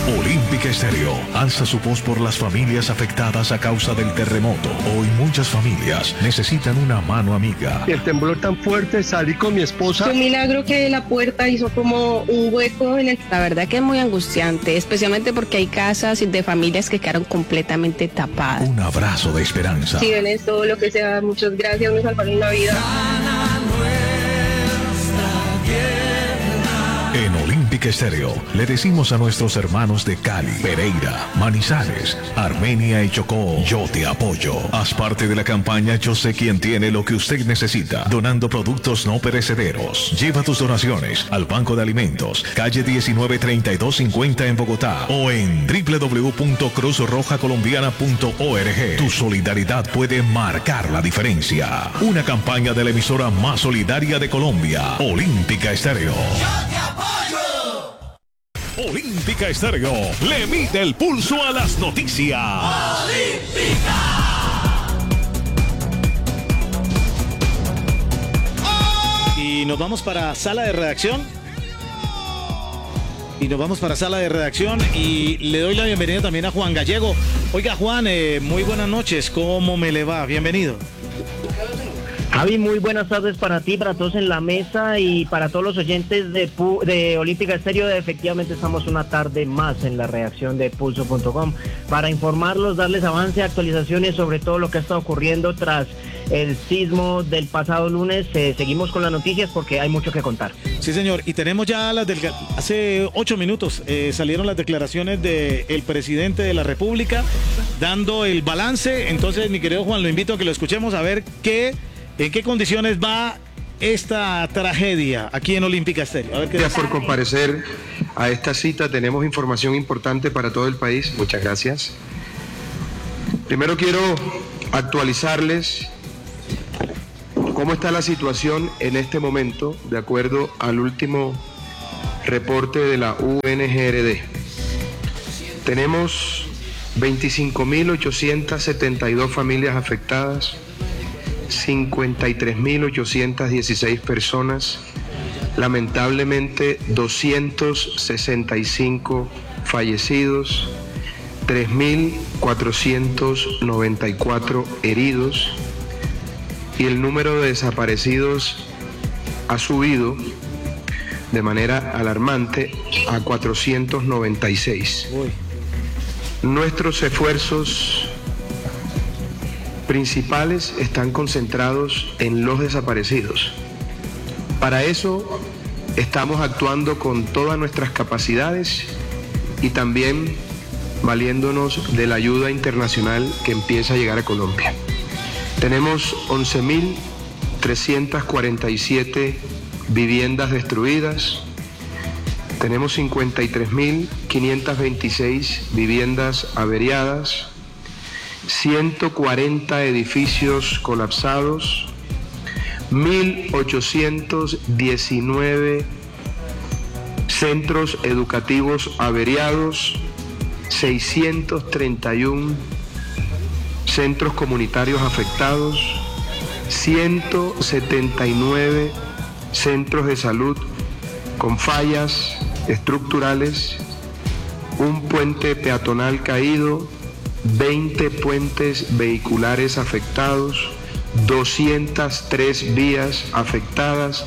Olímpica Estéreo alza su voz por las familias afectadas a causa del terremoto. Hoy muchas familias necesitan una mano amiga. El temblor tan fuerte, salí con mi esposa. Fue un milagro que la puerta hizo como un hueco en el... La verdad que es muy angustiante, especialmente porque hay casas de familias que quedaron completamente tapadas. Un abrazo de esperanza. Si ven esto, lo que sea, muchas gracias, me salvaron la vida. En Olímpica Estéreo le decimos a nuestros hermanos de Cali, Pereira, Manizales, Armenia y Chocó: yo te apoyo. Haz parte de la campaña Yo sé quién tiene lo que usted necesita, donando productos no perecederos. Lleva tus donaciones al Banco de Alimentos, calle 19 3250 en Bogotá, o en www.cruzrojacolombiana.org. Tu solidaridad puede marcar la diferencia. Una campaña de la emisora más solidaria de Colombia, Olímpica Estéreo. Olímpica Estéreo le mide el pulso a las noticias. ¡Olímpica! Y nos vamos para sala de redacción. Y le doy la bienvenida también a Juan Gallego. Oiga, Juan, muy buenas noches. ¿Cómo me le va? Bienvenido. Javi, muy buenas tardes para ti, para todos en la mesa y para todos los oyentes de Olímpica Estéreo. Efectivamente estamos una tarde más en la redacción de Pulso.com para informarlos, darles avance, actualizaciones sobre todo lo que ha estado ocurriendo tras el sismo del pasado lunes. Seguimos con las noticias porque hay mucho que contar. Sí, señor, y tenemos ya hace 8 minutos salieron las declaraciones del presidente de la República dando el balance. Entonces, mi querido Juan, lo invito a que lo escuchemos a ver en qué condiciones va esta tragedia aquí en Olímpica Estéreo. Gracias por comparecer a esta cita. Tenemos información importante para todo el país. Muchas gracias. Primero quiero actualizarles cómo está la situación en este momento, de acuerdo al último reporte de la UNGRD. Tenemos 25.872 familias afectadas, 53.816 personas, lamentablemente 265 fallecidos, 3.494 heridos, y el número de desaparecidos ha subido de manera alarmante a 496. Nuestros esfuerzos principales están concentrados en los desaparecidos. Para eso estamos actuando con todas nuestras capacidades y también valiéndonos de la ayuda internacional que empieza a llegar a Colombia. Tenemos 11.347 viviendas destruidas, tenemos 53.526 viviendas averiadas, 140 edificios colapsados, 1.819 centros educativos averiados, 631 centros comunitarios afectados, 179 centros de salud con fallas estructurales, un puente peatonal caído, 20 puentes vehiculares afectados, 203 vías afectadas,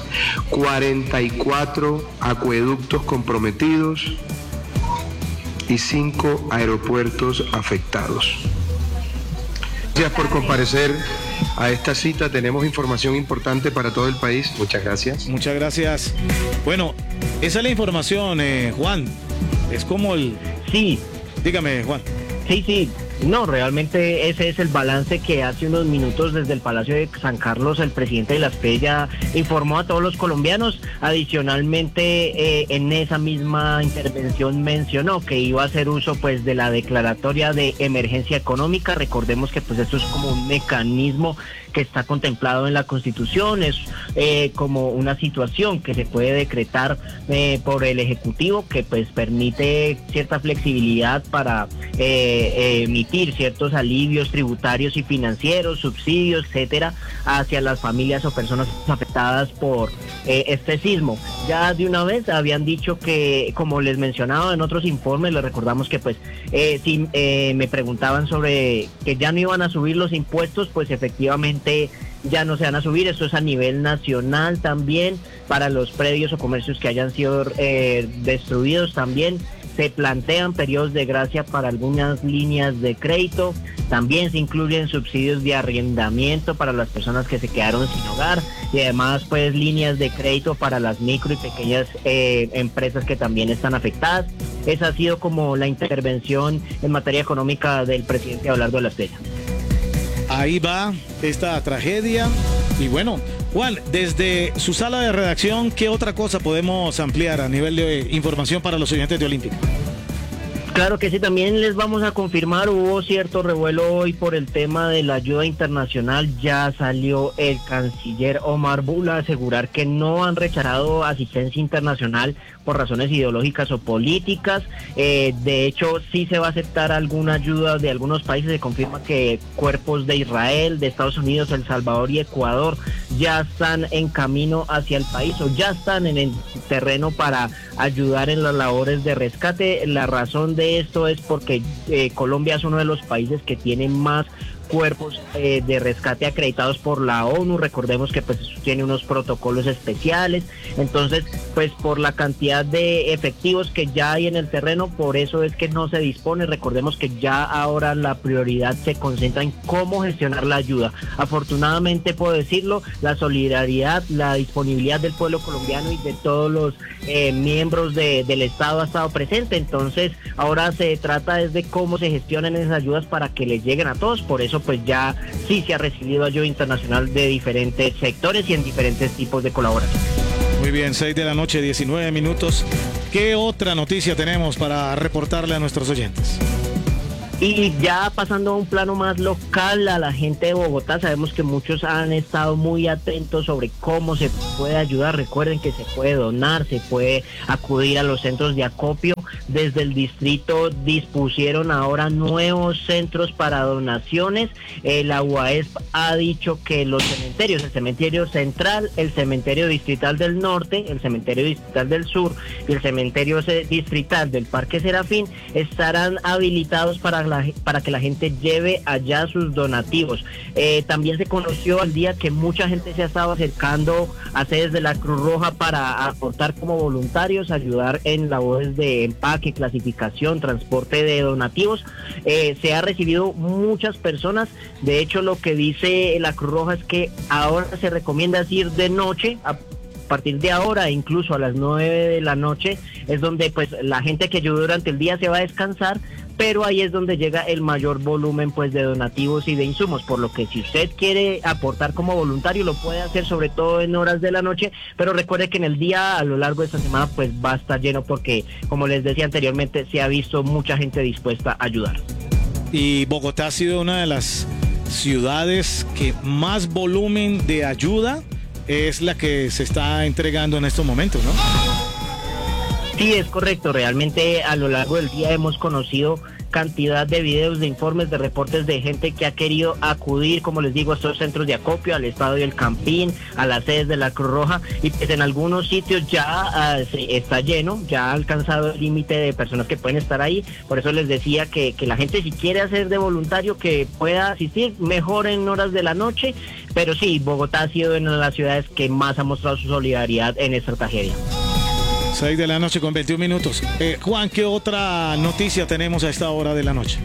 44 acueductos comprometidos y 5 aeropuertos afectados. Gracias por comparecer a esta cita. Tenemos información importante para todo el país. Muchas gracias. Muchas gracias. Bueno, esa es la información, Juan. Es como el... Sí. Dígame, Juan. Sí. No, realmente ese es el balance que hace unos minutos desde el Palacio de San Carlos el presidente de la SPE ya informó a todos los colombianos. Adicionalmente, en esa misma intervención mencionó que iba a hacer uso pues de la declaratoria de emergencia económica. Recordemos que pues esto es como un mecanismo que está contemplado en la Constitución, es como una situación que se puede decretar por el Ejecutivo, que pues permite cierta flexibilidad para emitir ciertos alivios tributarios y financieros, subsidios, etcétera, hacia las familias o personas afectadas por este sismo. ya de una vez habían dicho que, como les mencionaba en otros informes, les recordamos que pues si me preguntaban sobre que ya no iban a subir los impuestos, pues efectivamente ya no se van a subir. Esto es a nivel nacional también, para los predios o comercios que hayan sido destruidos también. Se plantean periodos de gracia para algunas líneas de crédito. También se incluyen subsidios de arrendamiento para las personas que se quedaron sin hogar, y además pues líneas de crédito para las micro y pequeñas empresas que también están afectadas. Esa ha sido como la intervención en materia económica del presidente Abelardo de la Espriella. Ahí va esta tragedia. Y bueno, Juan, desde su sala de redacción, ¿qué otra cosa podemos ampliar a nivel de información para los oyentes de Olímpica? Claro que sí, también les vamos a confirmar, hubo cierto revuelo hoy por el tema de la ayuda internacional. Ya salió el canciller Omar Bula a asegurar que no han rechazado asistencia internacional por razones ideológicas o políticas. De hecho, sí se va a aceptar alguna ayuda de algunos países. Se confirma que cuerpos de Israel, de Estados Unidos, El Salvador y Ecuador ya están en camino hacia el país o ya están en el terreno para ayudar en las labores de rescate. La razón de esto es porque Colombia es uno de los países que tiene más cuerpos de rescate acreditados por la ONU. Recordemos que pues tiene unos protocolos especiales. Entonces, pues por la cantidad de efectivos que ya hay en el terreno, por eso es que no se dispone. Recordemos que ya ahora la prioridad se concentra en cómo gestionar la ayuda. Afortunadamente, puedo decirlo, la solidaridad, la disponibilidad del pueblo colombiano y de todos los miembros del Estado ha estado presente. Entonces, ahora se trata es de cómo se gestionan esas ayudas para que les lleguen a todos. Por eso pues ya sí se ha recibido ayuda internacional de diferentes sectores y en diferentes tipos de colaboración. Muy bien, 6 de la noche, 19 minutos. ¿Qué otra noticia tenemos para reportarle a nuestros oyentes? Y ya pasando a un plano más local, a la gente de Bogotá, sabemos que muchos han estado muy atentos sobre cómo se puede ayudar. Recuerden que se puede donar, se puede acudir a los centros de acopio. Desde el distrito dispusieron ahora nuevos centros para donaciones. La UAESP ha dicho que los cementerios, el cementerio central, el cementerio distrital del norte, el cementerio distrital del sur y el cementerio distrital del Parque Serafín estarán habilitados para que la gente lleve allá sus donativos. También se conoció al día que mucha gente se ha estado acercando a sedes de la Cruz Roja para aportar como voluntarios, ayudar en labores de empaque, clasificación, transporte de donativos. Se ha recibido muchas personas. De hecho, lo que dice la Cruz Roja es que ahora se recomienda ir de noche. A partir de ahora, incluso a las 9 de la noche, es donde pues la gente que ayudó durante el día se va a descansar, pero ahí es donde llega el mayor volumen pues de donativos y de insumos, por lo que si usted quiere aportar como voluntario lo puede hacer, sobre todo en horas de la noche, pero recuerde que en el día, a lo largo de esta semana, pues va a estar lleno porque, como les decía anteriormente, se ha visto mucha gente dispuesta a ayudar. Y Bogotá ha sido una de las ciudades que más volumen de ayuda es la que se está entregando en estos momentos, ¿no? Sí, es correcto. Realmente a lo largo del día hemos conocido cantidad de videos, de informes, de reportes de gente que ha querido acudir, como les digo, a estos centros de acopio, al Estadio El Campín, a las sedes de la Cruz Roja, y pues en algunos sitios ya está lleno, ya ha alcanzado el límite de personas que pueden estar ahí. Por eso les decía que la gente, si quiere hacer de voluntario, que pueda asistir mejor en horas de la noche, pero sí, Bogotá ha sido una de las ciudades que más ha mostrado su solidaridad en esta tragedia. 6 de la noche con 21 minutos. Juan, ¿qué otra noticia tenemos a esta hora de la noche?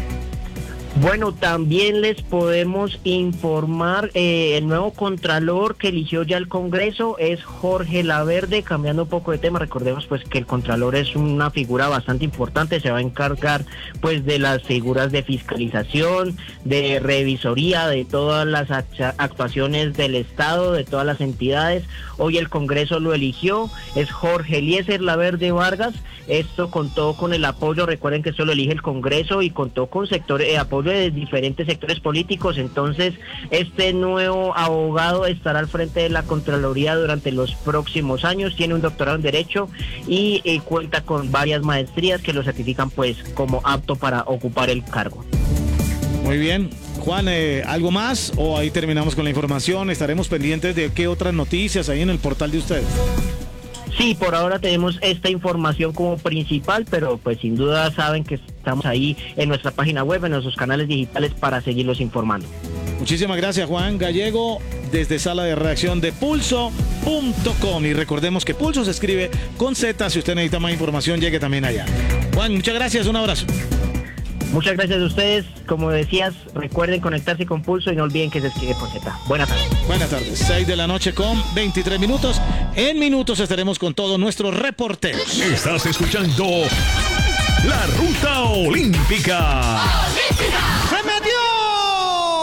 Bueno, también les podemos informar, el nuevo contralor que eligió ya el Congreso es Jorge Laverde. Cambiando un poco de tema, recordemos pues que el contralor es una figura bastante importante, se va a encargar pues de las figuras de fiscalización, de revisoría, de todas las actuaciones del Estado, de todas las entidades. Hoy el Congreso lo eligió, es Jorge Eliezer Laverde Vargas. Esto contó con el apoyo, recuerden que esto lo elige el Congreso, y contó con apoyo de diferentes sectores políticos. Entonces, este nuevo abogado estará al frente de la Contraloría durante los próximos años. Tiene un doctorado en Derecho y cuenta con varias maestrías que lo certifican pues como apto para ocupar el cargo. Muy bien. Juan, ¿algo más o ahí terminamos con la información? Estaremos pendientes de qué otras noticias hay en el portal de ustedes. Sí, por ahora tenemos esta información como principal, pero pues sin duda saben que estamos ahí en nuestra página web, en nuestros canales digitales para seguirlos informando. Muchísimas gracias, Juan Gallego, desde sala de redacción de pulso.com. Y recordemos que Pulso se escribe con Z. Si usted necesita más información, llegue también allá. Juan, muchas gracias, un abrazo. Muchas gracias a ustedes. Como decías, recuerden conectarse con Pulso y no olviden que se escribe con Z. Buenas tardes. Buenas tardes, 6 de la noche con 23 minutos. En minutos estaremos con todos nuestros reporteros. Estás escuchando La Ruta Olímpica. ¡Se metió!